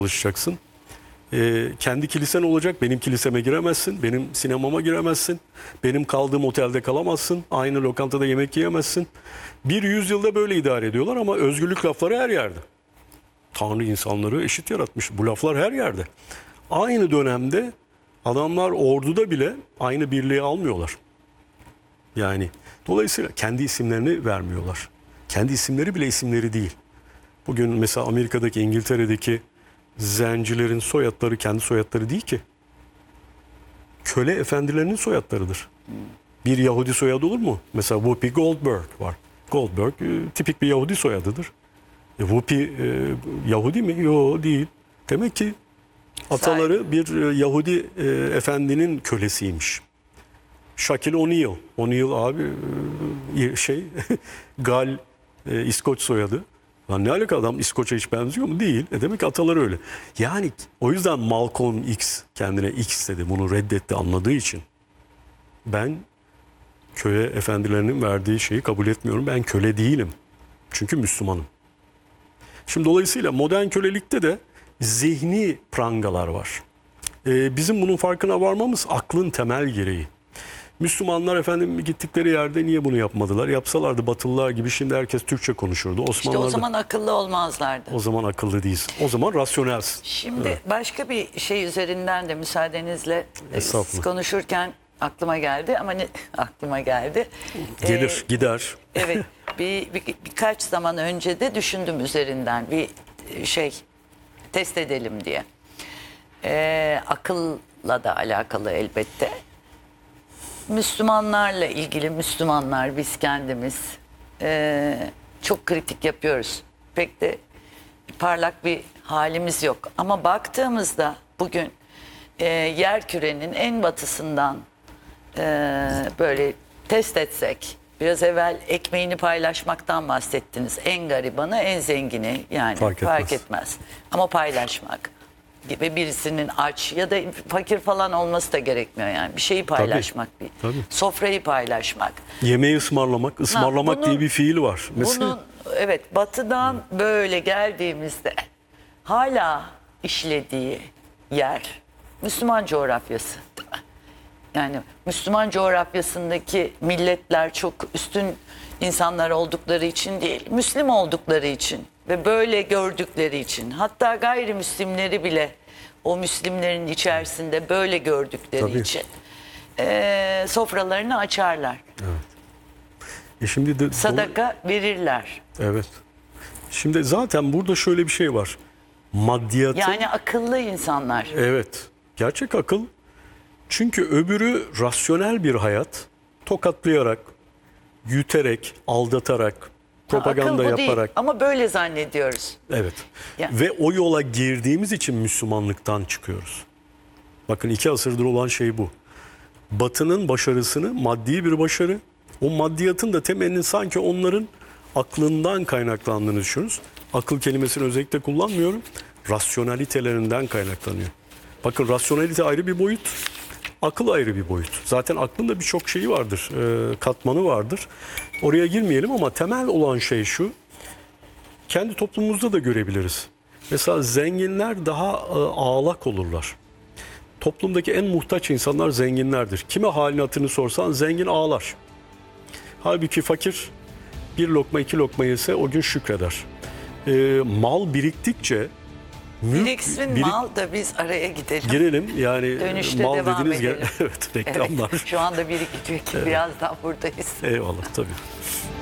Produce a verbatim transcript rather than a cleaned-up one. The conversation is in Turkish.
çalışacaksın. Ee, kendi kilisen olacak. Benim kiliseme giremezsin. Benim sinemama giremezsin. Benim kaldığım otelde kalamazsın. Aynı lokantada yemek yiyemezsin. Bir yüzyılda böyle idare ediyorlar ama özgürlük lafları her yerde. Tanrı insanları eşit yaratmış. Bu laflar her yerde. Aynı dönemde adamlar orduda bile aynı birliği almıyorlar. Yani dolayısıyla kendi isimlerini vermiyorlar. Kendi isimleri bile isimleri değil. Bugün mesela Amerika'daki, İngiltere'deki zencilerin soyadları kendi soyadları değil ki. Köle efendilerinin soyadlarıdır. Bir Yahudi soyadı olur mu? Mesela Whoopi Goldberg var. Goldberg e, tipik bir Yahudi soyadıdır. E, Whoopi e, Yahudi mi? Yok, değil. Demek ki ataları bir e, Yahudi e, efendinin kölesiymiş. Shaquille O'Neal. O'Neal abi e, şey Gal e, İskoç soyadı. Lan ne alaka, adam İskoç'a hiç benziyor mu? Değil. E demek ki ataları öyle. Yani o yüzden Malcolm X kendine X dedi. Bunu reddetti anladığı için. Ben köle efendilerinin verdiği şeyi kabul etmiyorum. Ben köle değilim. Çünkü Müslümanım. Şimdi dolayısıyla modern kölelikte de zihni prangalar var. Ee, bizim bunun farkına varmamız aklın temel gereği. Müslümanlar efendim gittikleri yerde niye bunu yapmadılar? Yapsalardı Batılılar gibi şimdi herkes Türkçe konuşurdu. İşte o zaman akıllı olmazlardı. O zaman akıllı değilsin. O zaman rasyonelsin. Şimdi evet. Başka bir şey üzerinden de müsaadenizle siz konuşurken aklıma geldi ama ne aklıma geldi. Gelir, ee, gider. Evet. Bir, bir birkaç zaman önce de düşündüm üzerinden bir şey test edelim diye. Ee, akılla da alakalı elbette. Müslümanlarla ilgili, Müslümanlar biz kendimiz e, çok kritik yapıyoruz. Pek de parlak bir halimiz yok. Ama baktığımızda bugün e, yerkürenin en batısından e, böyle test etsek, biraz evvel ekmeğini paylaşmaktan bahsettiniz. En garibanı, en zengini yani fark etmez. Fark etmez. Ama paylaşmak. Ve birisinin aç ya da fakir falan olması da gerekmiyor yani. Bir şeyi paylaşmak, tabii, bir tabii. Sofrayı paylaşmak. Yemeği ısmarlamak, ısmarlamak ha, bunun, diye bir fiil var. Mesela. Bunun evet batıdan hmm. böyle geldiğimizde hala işlediği yer Müslüman coğrafyası. Yani Müslüman coğrafyasındaki milletler çok üstün insanlar oldukları için değil, Müslüm oldukları için ve böyle gördükleri için, hatta gayrimüslimleri bile o Müslümlerin içerisinde böyle gördükleri Tabii. için e, sofralarını açarlar. Evet. E şimdi de sadaka verirler. Evet. Şimdi zaten burada şöyle bir şey var. Maddiyatı. Yani akıllı insanlar. Evet. Gerçek akıl. Çünkü öbürü rasyonel bir hayat, tokatlayarak, yüterek, aldatarak, propaganda ha, yaparak. Değil, ama böyle zannediyoruz. Evet. Yani. Ve o yola girdiğimiz için Müslümanlıktan çıkıyoruz. Bakın iki asırdır olan şey bu. Batı'nın başarısını, maddi bir başarı, o maddiyatın da temelinin sanki onların aklından kaynaklandığını düşünüyoruz. Akıl kelimesini özellikle kullanmıyorum. Rasyonalitelerinden kaynaklanıyor. Bakın rasyonalite ayrı bir boyut. Akıl ayrı bir boyut. Zaten aklın da birçok şeyi vardır, e, katmanı vardır. Oraya girmeyelim ama temel olan şey şu. Kendi toplumumuzda da görebiliriz. Mesela zenginler daha e, ağlak olurlar. Toplumdaki en muhtaç insanlar zenginlerdir. Kime halini hatırını sorsan zengin ağlar. Halbuki fakir bir lokma iki lokma yese o gün şükreder. E, mal biriktikçe Biriksin birik... mal da biz araya gidelim. Girelim yani. Dönüşte mal devam dediğiniz edelim. evet reklamlar. Evet, şu anda birikecek. Evet. Birazdan buradayız. Eyvallah tabii.